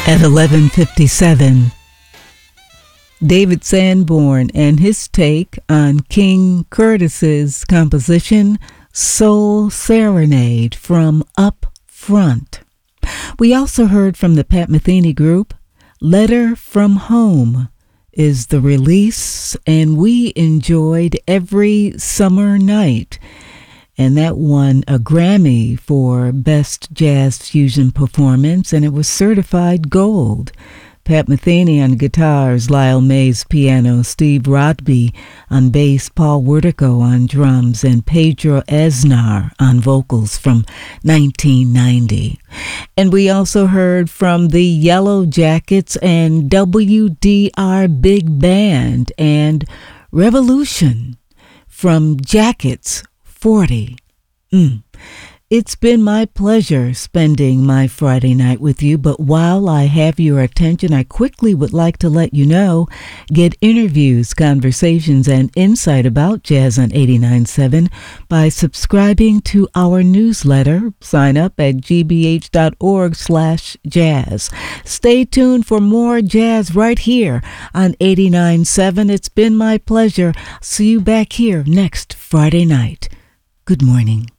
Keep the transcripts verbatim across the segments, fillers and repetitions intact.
At eleven fifty-seven, David Sanborn and his take on King Curtis's composition Soul Serenade from Up Front. We also heard from the Pat Metheny Group, Letter from Home is the release, and we enjoyed Every Summer Night. And that won a Grammy for Best Jazz Fusion Performance, and it was certified gold. Pat Metheny on guitars, Lyle Mays piano, Steve Rodby on bass, Paul Wertico on drums, and Pedro Aznar on vocals from nineteen ninety. And we also heard from the Yellow Jackets and W D R Big Band and Revolution from Jackets forty. Mm. It's been my pleasure spending my Friday night with you, but while I have your attention, I quickly would like to let you know, get interviews, conversations, and insight about jazz on eighty-nine point seven by subscribing to our newsletter. Sign up at gbh.org slash jazz. Stay tuned for more jazz right here on eighty-nine point seven. It's been my pleasure. See you back here next Friday night. Good morning.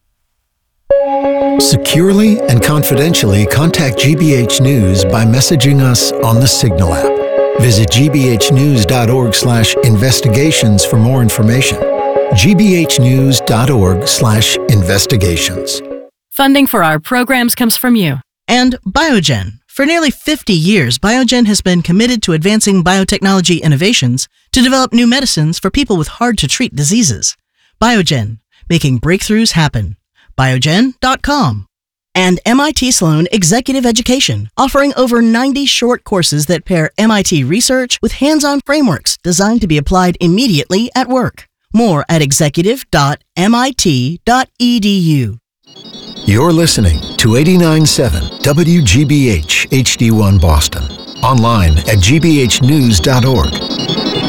Securely and confidentially contact G B H News by messaging us on the Signal app. Visit gbhnews.org slash investigations for more information. gbhnews.org slash investigations. Funding for our programs comes from you. And Biogen. For nearly fifty years, Biogen has been committed to advancing biotechnology innovations to develop new medicines for people with hard-to-treat diseases. Biogen, making breakthroughs happen. Biogen dot com. And M I T Sloan Executive Education, offering over ninety short courses that pair M I T research with hands-on frameworks designed to be applied immediately at work. More at executive dot m i t dot e d u. You're listening to eighty-nine point seven W G B H H D one Boston. Online at g b h news dot org.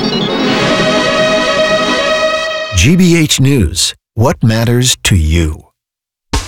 G B H News. What matters to you?